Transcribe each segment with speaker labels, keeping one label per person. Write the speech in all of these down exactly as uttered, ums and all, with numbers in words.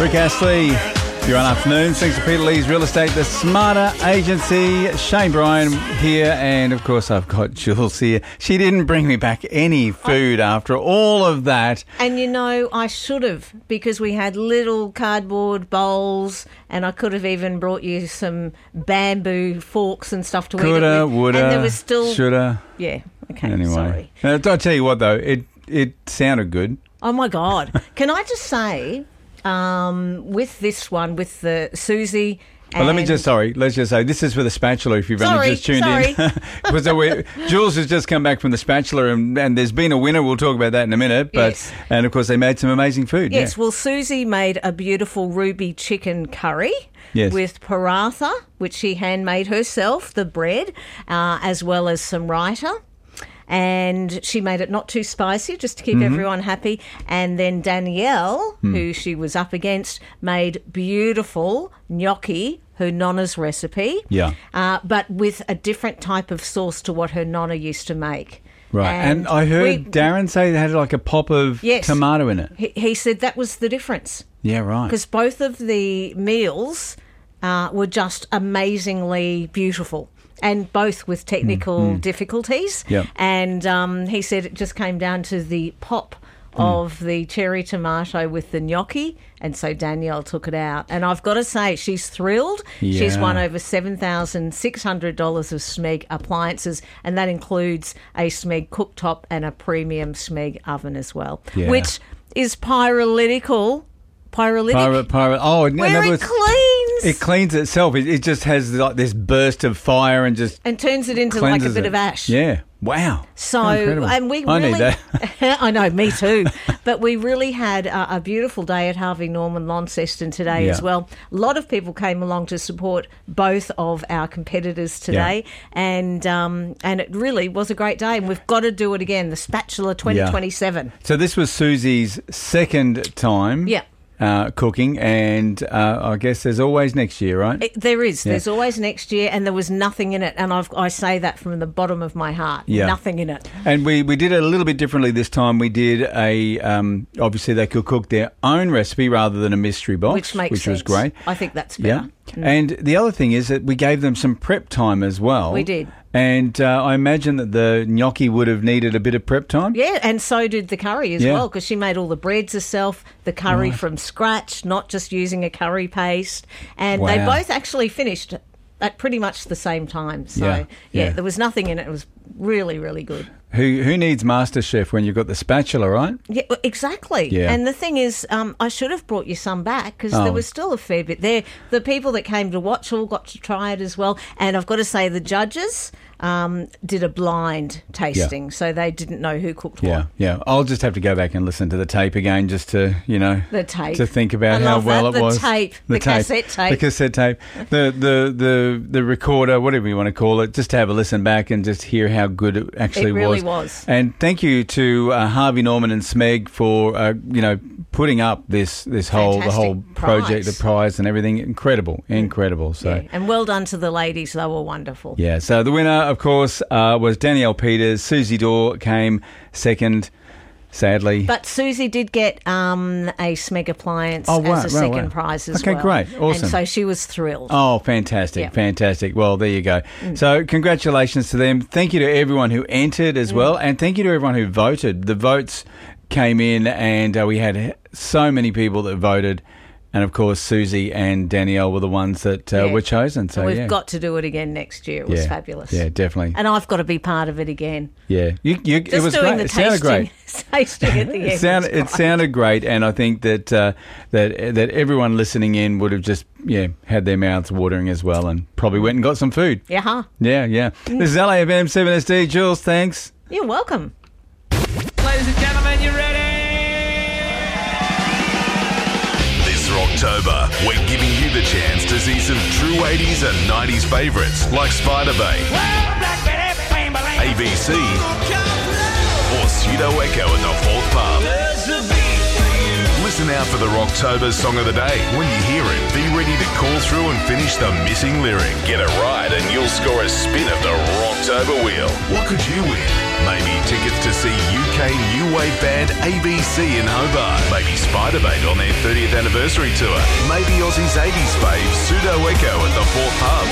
Speaker 1: Rick Astley, your afternoon. Thanks to Peter Lee's Real Estate, the Smarter Agency. Shane Bryan here, and of course I've got Jules here. She didn't bring me back any food I, after all of that.
Speaker 2: And you know, I should have, because we had little cardboard bowls, and I could have even brought you some bamboo forks and stuff to eat it with.
Speaker 1: Coulda, woulda,
Speaker 2: and there was still
Speaker 1: shoulda.
Speaker 2: Yeah, okay,
Speaker 1: anyway.
Speaker 2: sorry.
Speaker 1: Now, I'll tell you what though, it it sounded good.
Speaker 2: Oh my God. Can I just say, um, with this one, with the Susie...
Speaker 1: Well, let me just, sorry, let's just say, this is for the spatula if you've
Speaker 2: sorry,
Speaker 1: only just tuned
Speaker 2: sorry.
Speaker 1: in. Because we, Jules has just come back from the spatula and, and there's been a winner. We'll talk about that in a minute. But
Speaker 2: yes.
Speaker 1: And, of course, they made some amazing food.
Speaker 2: Yes,
Speaker 1: yeah.
Speaker 2: well, Susie made a beautiful ruby chicken curry.
Speaker 1: Yes.
Speaker 2: With paratha, which she handmade herself, the bread, uh, as well as some raita. And she made it not too spicy, just to keep mm-hmm. everyone happy. And then Danielle, mm. who she was up against, made beautiful gnocchi, her nonna's recipe,
Speaker 1: yeah,
Speaker 2: uh, but with a different type of sauce to what her nonna used to make.
Speaker 1: Right, and, and I heard we, Darren say they had like a pop of
Speaker 2: yes,
Speaker 1: tomato in it.
Speaker 2: He, he said that was the difference.
Speaker 1: Yeah, right.
Speaker 2: Because both of the meals uh, were just amazingly beautiful. And both with technical mm, difficulties.
Speaker 1: Yep.
Speaker 2: And um, he said it just came down to the pop mm. of the cherry tomato with the gnocchi. And so Danielle took it out. And I've got to say, she's thrilled.
Speaker 1: Yeah.
Speaker 2: She's won over seven thousand six hundred dollars of Smeg appliances. And that includes a Smeg cooktop and a premium Smeg oven as well.
Speaker 1: Yeah.
Speaker 2: Which is pyrolytical. Pyrolytic?
Speaker 1: Pyro, pyro, oh, no,
Speaker 2: where
Speaker 1: no,
Speaker 2: it cleans.
Speaker 1: It cleans itself. It, it just has like this burst of fire and just
Speaker 2: and turns it into like a bit
Speaker 1: it.
Speaker 2: of ash.
Speaker 1: Yeah. Wow.
Speaker 2: So
Speaker 1: incredible.
Speaker 2: and we
Speaker 1: I
Speaker 2: really,
Speaker 1: need that.
Speaker 2: I know, me too. But we really had a, a beautiful day at Harvey Norman Launceston today
Speaker 1: yeah.
Speaker 2: as well. A lot of people came along to support both of our competitors today,
Speaker 1: yeah.
Speaker 2: and um, and it really was a great day. And we've got to do it again. The Spatula twenty twenty-seven.
Speaker 1: Yeah. So this was Susie's second time.
Speaker 2: Yeah.
Speaker 1: Uh, cooking, and uh, I guess there's always next year, right?
Speaker 2: It, there is.
Speaker 1: Yeah.
Speaker 2: There's always next year, and there was nothing in it, and I've, I say that from the bottom of my heart.
Speaker 1: Yeah.
Speaker 2: Nothing in it.
Speaker 1: And we, we did it a little bit differently this time. We did a, um, obviously they could cook their own recipe rather than a mystery box,
Speaker 2: which makes
Speaker 1: which
Speaker 2: sense.
Speaker 1: was great.
Speaker 2: I think that's better.
Speaker 1: Yeah. Mm. And the other thing is that we gave them some prep time as well.
Speaker 2: We did.
Speaker 1: And uh, I imagine that the gnocchi would have needed a bit of prep time.
Speaker 2: Yeah, and so did the curry as
Speaker 1: yeah.
Speaker 2: well, because she made all the breads herself, the curry
Speaker 1: right.
Speaker 2: from scratch, not just using a curry paste. And
Speaker 1: wow.
Speaker 2: they both actually finished at pretty much the same time. So,
Speaker 1: yeah,
Speaker 2: yeah,
Speaker 1: yeah.
Speaker 2: there was nothing in it. It was really, really good.
Speaker 1: Who who needs MasterChef when you've got the spatula, right?
Speaker 2: Yeah, exactly.
Speaker 1: Yeah.
Speaker 2: And the thing is, um, I should have brought you some back because
Speaker 1: oh.
Speaker 2: there was still a fair bit there. The people that came to watch all got to try it as well. And I've got to say, the judges um, did a blind tasting,
Speaker 1: yeah.
Speaker 2: so they didn't know who cooked
Speaker 1: yeah,
Speaker 2: what.
Speaker 1: Yeah, I'll just have to go back and listen to the tape again just to, you know,
Speaker 2: the tape.
Speaker 1: to think about
Speaker 2: I
Speaker 1: how
Speaker 2: love
Speaker 1: well
Speaker 2: that.
Speaker 1: it
Speaker 2: the
Speaker 1: was.
Speaker 2: Tape, the, the tape. cassette tape.
Speaker 1: The cassette tape. The, the, the, the recorder, whatever you want to call it, just to have a listen back and just hear how good it actually
Speaker 2: it really
Speaker 1: was.
Speaker 2: was.
Speaker 1: And thank you to uh, Harvey Norman and Smeg for, uh, you know, putting up this, this whole the whole project,
Speaker 2: prize.
Speaker 1: the prize and everything. Incredible, incredible. So,
Speaker 2: yeah. And well done to the ladies. They were wonderful.
Speaker 1: Yeah, so the winner, of course, uh, was Danielle Peters. Susie Dorr came second, sadly.
Speaker 2: But Susie did get um, a Smeg appliance
Speaker 1: oh, wow,
Speaker 2: as a
Speaker 1: wow,
Speaker 2: second
Speaker 1: wow.
Speaker 2: prize as
Speaker 1: okay,
Speaker 2: well.
Speaker 1: Okay, great. Awesome.
Speaker 2: And so she was thrilled.
Speaker 1: Oh, fantastic,
Speaker 2: yep.
Speaker 1: fantastic. Well, there you go. Mm. So congratulations to them. Thank you to everyone who entered as mm. well, and thank you to everyone who voted. The votes came in, and uh, we had so many people that voted. And, of course, Susie and Danielle were the ones that uh,
Speaker 2: yeah.
Speaker 1: were chosen. So
Speaker 2: and we've
Speaker 1: yeah.
Speaker 2: got to do it again next year. It was
Speaker 1: yeah.
Speaker 2: fabulous.
Speaker 1: Yeah, definitely.
Speaker 2: And I've got to be part of it again.
Speaker 1: Yeah. You, you,
Speaker 2: Just
Speaker 1: it was
Speaker 2: doing
Speaker 1: great.
Speaker 2: The
Speaker 1: it sounded great.
Speaker 2: tasting at the end.
Speaker 1: It sounded, it sounded great. And I think that, uh, that, that everyone listening in would have just yeah had their mouths watering as well and probably went and got some food.
Speaker 2: Yeah. Huh?
Speaker 1: Yeah, yeah. Mm. This is L A F M seven S D. Jules, thanks.
Speaker 2: You're welcome.
Speaker 3: Ladies and gentlemen, you ready?
Speaker 4: October, we're giving you the chance to see some true eighties and nineties favourites like Spider Bay, A B C, or Pseudo Echo at the Fourth Pub. Listen out for the Rocktober Song of the Day. When you hear it, be ready to call through and finish the missing lyric. Get it right and you'll score a spin of the Rocktober wheel. What could you win? Maybe tickets to see U K new wave band A B C in Hobart. Maybe Spiderbait on their thirtieth anniversary tour. Maybe Aussie's eighties fave Pseudo Echo at the Fourth Pub.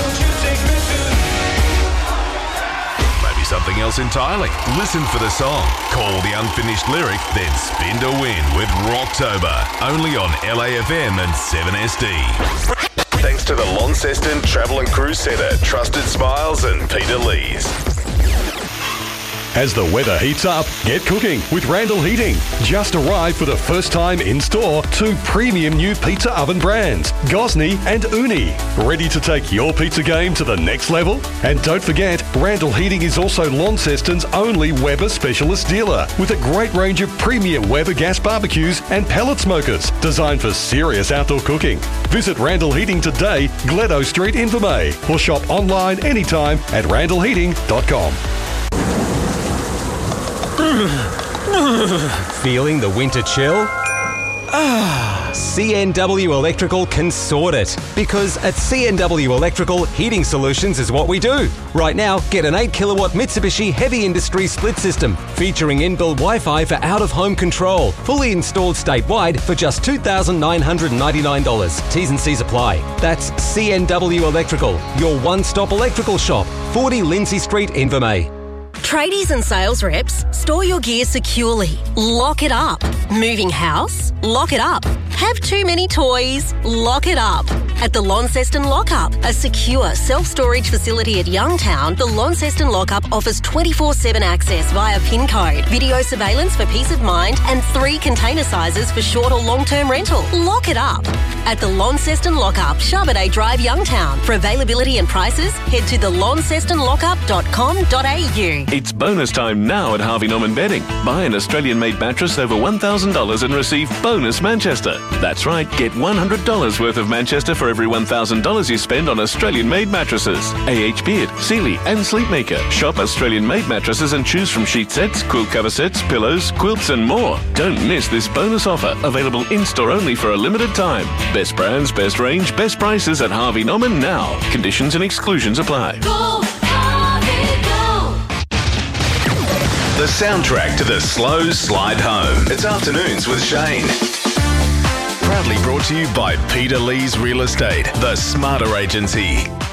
Speaker 4: Maybe something else entirely. Listen for the song, call the unfinished lyric, then spin to win with Rocktober. Only on L A F M and seven S D. Thanks to the Launceston Travel and Cruise Centre, Trusted Smiles and Peter Lees.
Speaker 5: As the weather heats up, get cooking with Randall Heating. Just arrived for the first time in store two premium new pizza oven brands, Gosney and Uni. Ready to take your pizza game to the next level? And don't forget, Randall Heating is also Launceston's only Weber specialist dealer with a great range of premium Weber gas barbecues and pellet smokers designed for serious outdoor cooking. Visit Randall Heating today, Gledo Street, Invermay, or shop online anytime at randall heating dot com.
Speaker 6: Feeling the winter chill? Ah, C N W Electrical can sort it. Because at C N W Electrical, heating solutions is what we do. Right now, get an eight kilowatt Mitsubishi Heavy Industry split system featuring inbuilt Wi-Fi for out-of-home control. Fully installed statewide for just two thousand nine hundred ninety-nine dollars. T's and C's apply. That's C N W Electrical, your one-stop electrical shop. forty Lindsay Street, Invermay.
Speaker 7: Tradies and sales reps, store your gear securely. Lock it up. Moving house? Lock it up. Have too many toys? Lock it up. At the Launceston Lockup, a secure self-storage facility at Youngtown, the Launceston Lockup offers twenty-four seven access via PIN code, video surveillance for peace of mind, and three container sizes for short or long-term rental. Lock it up. At the Launceston Lockup, Charbonnet Drive, Youngtown. For availability and prices, head to the launceston lockup dot com dot a u.
Speaker 8: It's bonus time now at Harvey Norman Bedding. Buy an Australian-made mattress over one thousand dollars and receive bonus Manchester. That's right, get one hundred dollars worth of Manchester for every one thousand dollars you spend on Australian-made mattresses. A H Beard, Sealy and Sleepmaker. Shop Australian-made mattresses and choose from sheet sets, quilt cover sets, pillows, quilts and more. Don't miss this bonus offer, available in-store only for a limited time. Best brands, best range, best prices at Harvey Norman now. Conditions and exclusions apply.
Speaker 4: The soundtrack to the slow slide home. It's Afternoons with Shane. Proudly brought to you by Peter Lees Real Estate, the smarter agency.